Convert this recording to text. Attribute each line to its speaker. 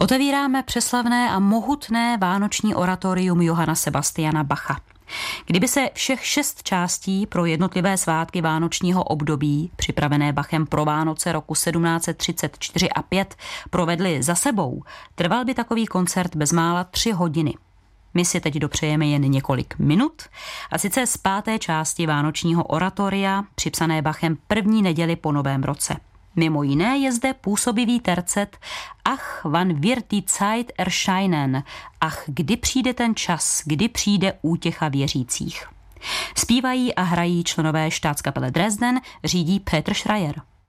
Speaker 1: Otevíráme přeslavné a mohutné vánoční oratorium Johanna Sebastiana Bacha. Kdyby se všech 6 částí pro jednotlivé svátky vánočního období, připravené Bachem pro Vánoce roku 1734 a 5, provedly za sebou, trval by takový koncert bezmála 3 hodiny. My si teď dopřejeme jen několik minut, a sice z 5. části vánočního oratoria, připsané Bachem první neděli po Novém roce. Mimo jiné je zde působivý tercet Ach, wann wird die Zeit erscheinen, ach, kdy přijde ten čas, kdy přijde útěcha věřících. Zpívají a hrají členové Staatskapelle Dresden, řídí Peter Schreier.